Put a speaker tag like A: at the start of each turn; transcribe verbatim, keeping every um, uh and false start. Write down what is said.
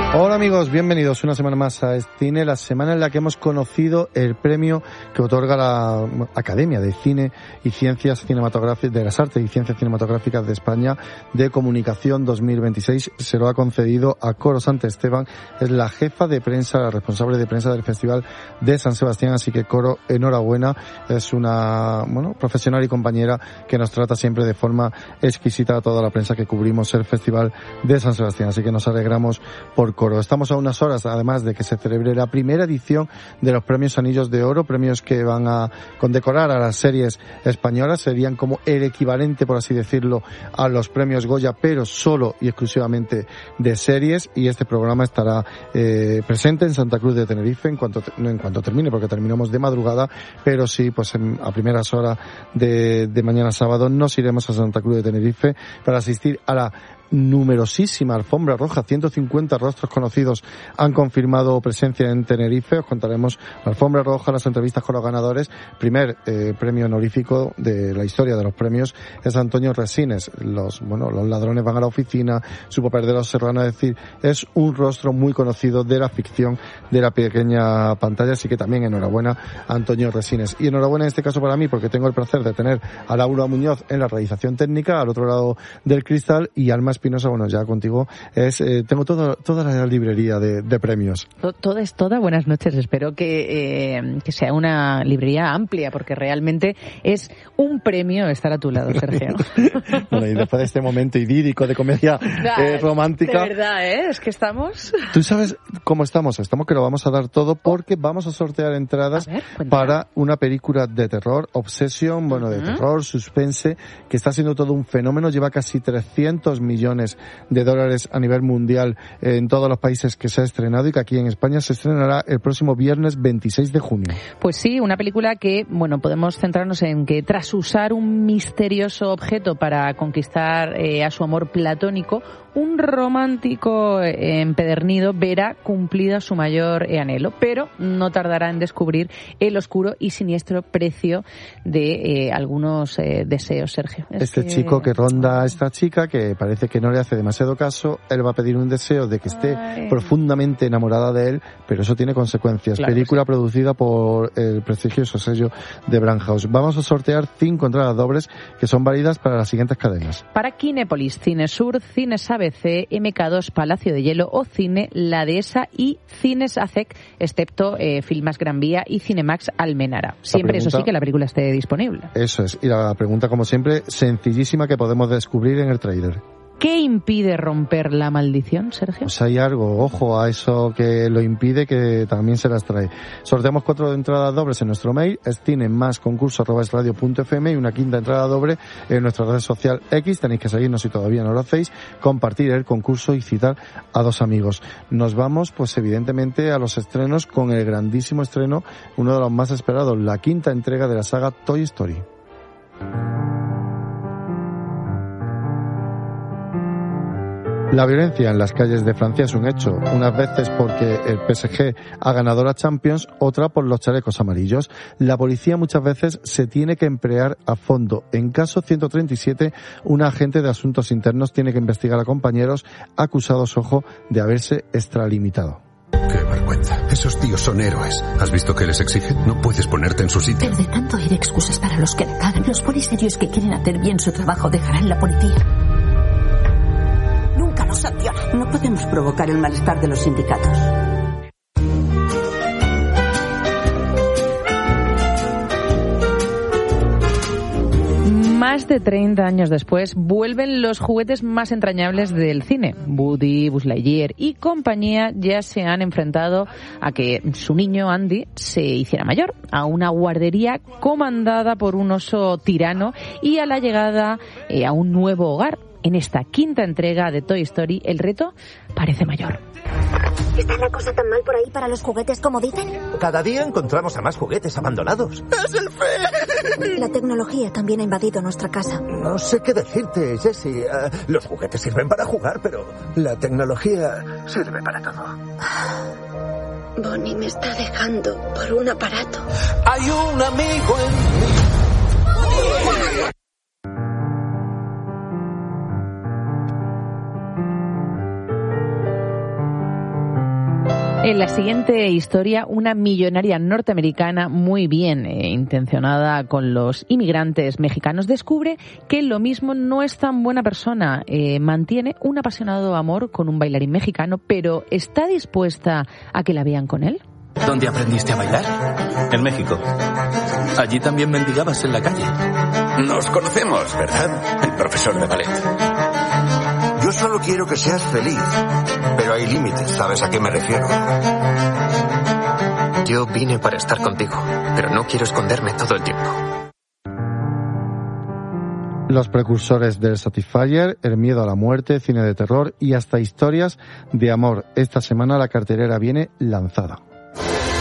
A: Hola amigos, bienvenidos una semana más a Cine, la semana en la que hemos conocido el premio que otorga la Academia de Cine y Ciencias Cinematográficas, de las Artes y Ciencias Cinematográficas de España de Comunicación dos mil veintiséis. Se lo ha concedido a Coro Santesteban, es la jefa de prensa, la responsable de prensa del Festival de San Sebastián, así que Coro, enhorabuena, es una, bueno, profesional y compañera que nos trata siempre de forma exquisita a toda la prensa que cubrimos el Festival de San Sebastián, así que nos alegramos por Coro. Estamos a unas horas, además, de que se celebre la primera edición de los premios Anillos de Oro, premios que van a condecorar a las series españolas, serían como el equivalente, por así decirlo, a los premios Goya, pero solo y exclusivamente de series, y este programa estará eh, presente en Santa Cruz de Tenerife en cuanto, no en cuanto termine, porque terminamos de madrugada, pero sí, pues en, a primeras horas de, de mañana sábado nos iremos a Santa Cruz de Tenerife para asistir a la numerosísima alfombra roja. ciento cincuenta rostros conocidos han confirmado presencia en Tenerife. Os contaremos la alfombra roja, las entrevistas con los ganadores. Primer eh, premio honorífico de la historia de los premios es Antonio Resines. Los, bueno, los ladrones van a la oficina, supo perder a los serranos, es decir, es un rostro muy conocido de la ficción de la pequeña pantalla, así que también enhorabuena a Antonio Resines. Y enhorabuena en este caso para mí, porque tengo el placer de tener a Laura Muñoz en la realización técnica, al otro lado del cristal, y Alma Espinosa, bueno, ya contigo, es eh, tengo todo, toda la librería de, de premios.
B: Todo es toda. Buenas noches. Espero que, eh, que sea una librería amplia, porque realmente es un premio estar a tu lado, Sergio.
A: Bueno, y después de este momento idílico de comedia eh, romántica...
B: De verdad, ¿eh? Es que estamos...
A: ¿Tú sabes cómo estamos? Estamos que lo vamos a dar todo, porque vamos a sortear entradas a ver, para una película de terror, Obsession, bueno, de uh-huh. terror, suspense, que está siendo todo un fenómeno, lleva casi trescientos millones de dólares a nivel mundial en todos los países que se ha estrenado, y que aquí en España se estrenará el próximo viernes veintiséis de junio.
B: Pues sí, una película que, bueno, podemos centrarnos en que tras usar un misterioso objeto para conquistar eh, a su amor platónico, un romántico eh, empedernido verá cumplida su mayor eh, anhelo, pero no tardará en descubrir el oscuro y siniestro precio de eh, algunos eh, deseos, Sergio. Es
A: este
B: que...
A: chico que ronda a esta chica, que parece que no le hace demasiado caso, él va a pedir un deseo de que esté Ay. profundamente enamorada de él, pero eso tiene consecuencias. Claro, película sí. producida por el prestigioso sello de Blumhouse. Vamos a sortear cinco entradas dobles que son válidas para las siguientes cadenas.
B: Para Kinépolis, Cinesur, Cines A B C, M K dos, Palacio de Hielo o Cine La Dehesa y Cines A C E C, excepto eh, Filmas Gran Vía y Cinemax Almenara. Siempre, pregunta, eso sí, que la película esté disponible.
A: Eso es. Y la pregunta, como siempre, sencillísima, que podemos descubrir en el tráiler.
B: ¿Qué impide romper la maldición, Sergio?
A: Pues hay algo, ojo a eso que lo impide, que también se las trae. Sorteamos cuatro entradas dobles en nuestro mail, es cine más concurso arroba es radio punto f m, y una quinta entrada doble en nuestra red social X. Tenéis que seguirnos si todavía no lo hacéis, compartir el concurso y citar a dos amigos. Nos vamos, pues evidentemente, a los estrenos, con el grandísimo estreno, uno de los más esperados, la quinta entrega de la saga Toy Story. La violencia en las calles de Francia es un hecho, unas veces porque el P S G ha ganado la Champions, otra por los chalecos amarillos. La policía muchas veces se tiene que emplear a fondo. En caso ciento treinta y siete, un agente de asuntos internos tiene que investigar a compañeros acusados, ojo, de haberse extralimitado.
C: ¡Qué vergüenza! Esos tíos son héroes. ¿Has visto qué les exigen? No puedes ponerte en su sitio.
D: Pero de tanto ir excusas para los que la cagan, los poliserios que quieren hacer bien su trabajo dejarán la policía. Nunca los sancionan. No podemos provocar el malestar de los sindicatos.
B: Más de treinta años después, vuelven los juguetes más entrañables del cine. Woody, Buzz Lightyear y compañía ya se han enfrentado a que su niño, Andy, se hiciera mayor, a una guardería comandada por un oso tirano y a la llegada eh, a un nuevo hogar. En esta quinta entrega de Toy Story, el reto parece mayor.
E: ¿Está la cosa tan mal por ahí para los juguetes como dicen?
F: Cada día encontramos a más juguetes abandonados. ¡Es el fin!
E: La tecnología también ha invadido nuestra casa.
F: No sé qué decirte, Jessie. Uh, los juguetes sirven para jugar, pero la tecnología sirve para todo.
E: Bonnie me está dejando por un aparato.
F: Hay un amigo en mí.
B: En la siguiente historia, una millonaria norteamericana muy bien eh, intencionada con los inmigrantes mexicanos descubre que lo mismo no es tan buena persona. Eh, mantiene un apasionado amor con un bailarín mexicano, pero ¿está dispuesta a que la vean con él?
G: ¿Dónde aprendiste a bailar?
H: En México. Allí también mendigabas en la calle.
I: Nos conocemos, ¿verdad? El profesor de ballet. Yo solo quiero que seas feliz, pero hay límites, ¿sabes a qué me refiero?
J: Yo vine para estar contigo, pero no quiero esconderme todo el tiempo.
A: Los precursores del Satisfyer, El miedo a la muerte, cine de terror y hasta historias de amor. Esta semana la cartelera viene lanzada.